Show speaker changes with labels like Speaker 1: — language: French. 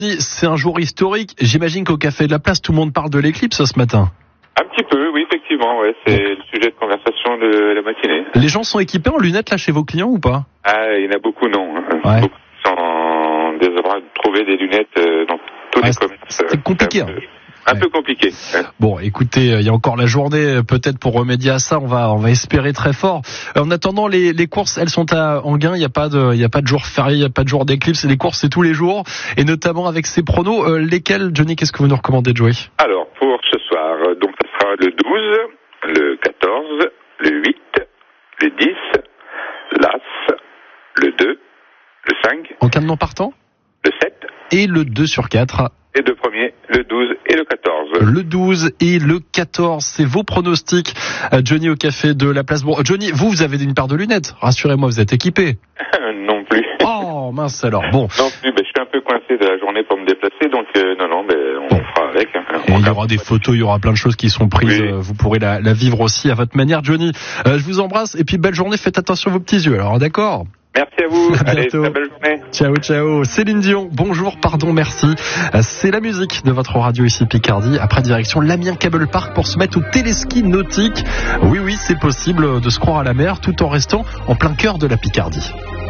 Speaker 1: C'est un jour historique. J'imagine qu'au Café de la Place, tout le monde parle de l'éclipse ce matin.
Speaker 2: Un petit peu, oui, effectivement. Ouais, c'est le sujet de conversation de la matinée.
Speaker 1: Les gens sont équipés en lunettes là chez vos clients ou pas?
Speaker 2: Ah, il y en a beaucoup, non.
Speaker 1: Ouais.
Speaker 2: Beaucoup sont désespérés de trouver des lunettes dans tous les commerces.
Speaker 1: C'est compliqué.
Speaker 2: Un peu compliqué.
Speaker 1: Bon, écoutez, il y a encore la journée peut-être pour remédier à ça. On va espérer très fort. En attendant, les courses, elles sont à Enghien. Il y a pas de jour férié, il y a pas de jour d'éclipse. Les courses, c'est tous les jours, et notamment avec ces pronos. Lesquels, Johnny, qu'est-ce que vous nous recommandez de jouer?
Speaker 2: Alors, pour ce soir, donc ça sera le 12, le 14, le 8, le 10, l'As, le 2, le 5.
Speaker 1: En cas de non partant?
Speaker 2: Le 7.
Speaker 1: Et le 2 sur 4.
Speaker 2: Les deux premiers, le 12 et le 14.
Speaker 1: Le 12 et le 14, c'est vos pronostics, Johnny, au Café de la Place. Bon, Johnny, vous avez une paire de lunettes. Rassurez-moi, vous êtes équipé.
Speaker 2: Non plus.
Speaker 1: Oh, mince alors. Bon.
Speaker 2: Non plus, je suis un peu coincé de la journée pour me déplacer, donc on fera avec.
Speaker 1: Et il y aura des photos, il y aura plein de choses qui sont prises.
Speaker 2: Oui.
Speaker 1: Vous pourrez la vivre aussi à votre manière, Johnny. Je vous embrasse et puis belle journée. Faites attention à vos petits yeux. Alors, d'accord?
Speaker 2: Merci à vous. Allez,
Speaker 1: bientôt.
Speaker 2: très belle journée.
Speaker 1: Ciao, ciao. Céline Dion, bonjour, pardon, merci. C'est la musique de votre radio ici Picardie. Après, direction l'Amiens Cable Park pour se mettre au téléski nautique. Oui, c'est possible de se croire à la mer tout en restant en plein cœur de la Picardie.